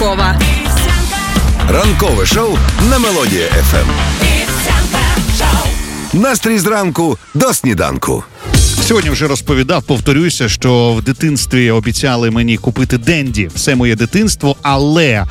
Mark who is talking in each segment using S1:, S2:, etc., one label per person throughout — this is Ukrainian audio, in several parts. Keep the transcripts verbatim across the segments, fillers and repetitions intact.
S1: Ранкова.
S2: Ранкове шоу на Мелодія еф ем. Настрій зранку до сніданку.
S3: Сьогодні вже розповідав, повторюся, що в дитинстві обіцяли мені купити Денді, все моє дитинство, але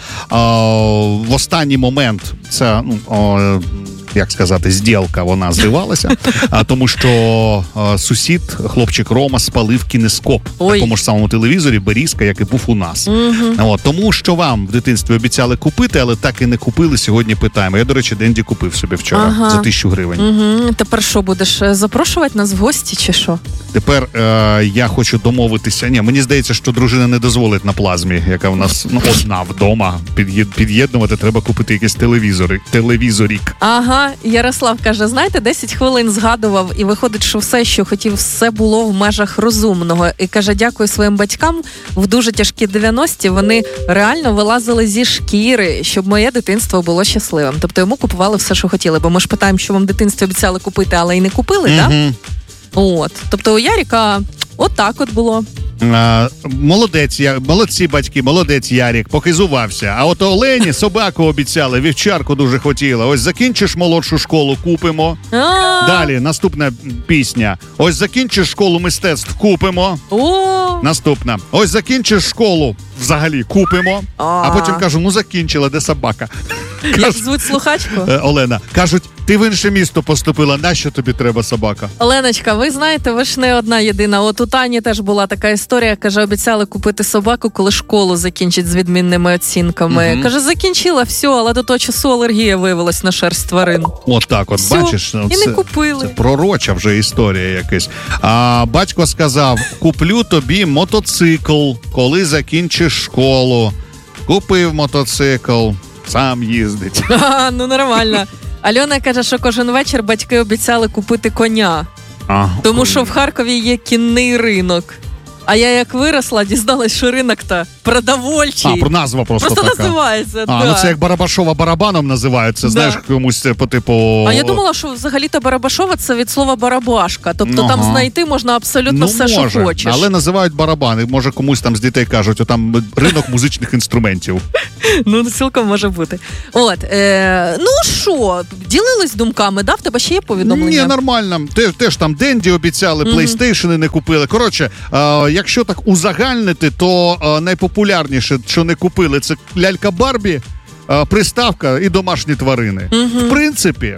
S3: о, в останній момент це, ну, о, як сказати, зділка, вона зривалася, а, тому що а, сусід, хлопчик Рома, спалив кінескоп на тому ж самому телевізорі, Берізка, як і був у нас. Угу. От, тому що вам в дитинстві обіцяли купити, але так і не купили, сьогодні питаємо. Я, до речі, Денді купив собі вчора ага. за тисячу гривень.
S1: Угу. Тепер що, будеш запрошувати нас в гості чи що?
S3: Тепер е, я хочу домовитися. Ні, мені здається, що дружина не дозволить на плазмі, яка в нас ну, одна вдома. Під'єднувати треба купити якісь телевізори, телевізорік.
S1: Ага, Ярослав каже, знаєте, десять хвилин згадував і виходить, що все, що хотів, все було в межах розумного. І каже, дякую своїм батькам, в дуже тяжкі дев'яності вони реально вилазили зі шкіри, щоб моє дитинство було щасливим. Тобто йому купували все, що хотіли. Бо ми ж питаємо, що вам в дитинстві обіцяли купити, але і не купили, так? Mm-hmm. От, тобто у Яріка отак от було.
S3: А, молодець, я, молодці батьки, молодець Ярік, похизувався. А от Олені собаку обіцяли, вівчарку дуже хотіла. Ось закінчиш молодшу школу, купимо. А-а-а. Далі, наступна пісня. Ось закінчиш школу мистецтв, купимо. О-о-о. Наступна. Ось закінчиш школу, взагалі, купимо. А-а-а. А потім кажу, ну закінчила, де собака?
S1: Як звуть слухачку?
S3: Олена. Кажуть, ти в інше місто поступила, нащо тобі треба собака?
S1: Оленочка, ви знаєте, ви ж не одна єдина. От у Тані теж була така історія, каже, обіцяли купити собаку, коли школу закінчить з відмінними оцінками. Угу. Каже, закінчила, все, але до того часу алергія виявилась на шерсть тварин.
S3: От так от, все. Бачиш?
S1: І
S3: це,
S1: не купили.
S3: Це пророча вже історія якась. А батько сказав, куплю тобі мотоцикл, коли закінчиш школу. Купив мотоцикл. Сам їздить.
S1: А, ну нормально. Альона каже, що кожен вечір батьки обіцяли купити коня. А, тому коня. Що в Харкові є кінний ринок. А я як виросла, дізналась, що ринок-то продовольчий.
S3: А, про назва просто,
S1: просто
S3: така.
S1: називається,
S3: А,
S1: да.
S3: ну це як Барабашова барабаном називається, да. Знаєш, комусь по типу...
S1: А я думала, що взагалі-то Барабашова це від слова барабашка. Тобто ага. там знайти можна абсолютно
S3: ну,
S1: все,
S3: може.
S1: що хочеш.
S3: Але називають барабани. Може комусь там з дітей кажуть, там ринок музичних інструментів.
S1: Ну, цілком може бути. От, е, ну що, ділились думками, да? В тебе ще є повідомлення?
S3: Ні, нормально. Теж, теж там Денді обіцяли, mm-hmm. PlayStation не купили. Коротше, е, якщо так узагальнити, то е, найпопулярніше, що не купили, це лялька Барбі, е, приставка і домашні тварини. Mm-hmm. В принципі,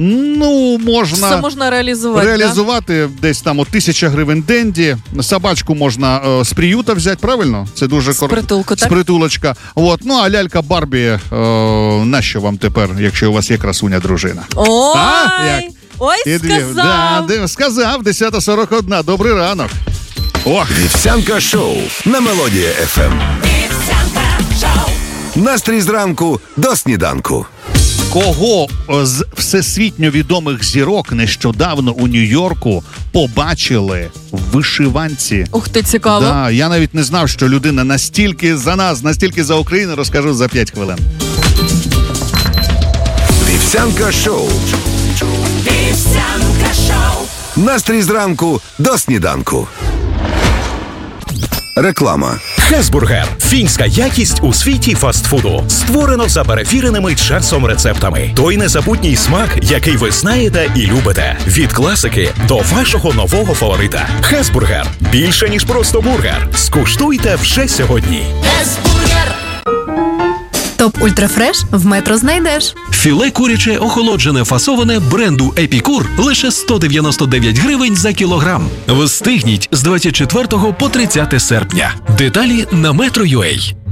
S3: ну, можна...
S1: Все можна реалізувати,
S3: Реалізувати да? Десь там от тисяча гривень Денді. Собачку можна е, з приюта взяти, правильно? Це дуже
S1: з притулку,
S3: кор...
S1: так?
S3: З притулочка. От. Ну, а лялька Барбі, е, нащо вам тепер, якщо у вас є красуня дружина?
S1: Ой! А? Як? Ой,
S3: Підвів.
S1: сказав!
S3: Да, сказав, десята сорок один. Добрий ранок.
S2: Ох. Вівсянка шоу на Мелодія еф ем. Настрій зранку до сніданку.
S3: Кого з всесвітньо відомих зірок нещодавно у Нью-Йорку побачили в вишиванці?
S1: Ух ти, цікаво.
S3: Да, я навіть не знав, що людина настільки за нас, настільки за Україну, розкажу за п'ять хвилин.
S2: Вівсянка шоу.
S4: Вівсянка шоу.
S2: Настрій зранку до сніданку. Реклама.
S5: Хесбургер – фінська якість у світі фастфуду. Створено за перевіреними часом рецептами. Той незабутній смак, який ви знаєте і любите. Від класики до вашого нового фаворита. Хесбургер – більше, ніж просто бургер. Скуштуйте вже сьогодні.
S4: Хесбургер.
S6: Топ Ультрафреш в Метро знайдеш.
S7: Філе куряче охолоджене фасоване бренду Епікур лише сто дев'яносто дев'ять гривень за кілограм. Встигніть з двадцять четвертого по тридцяте серпня. Деталі на Метро.ua.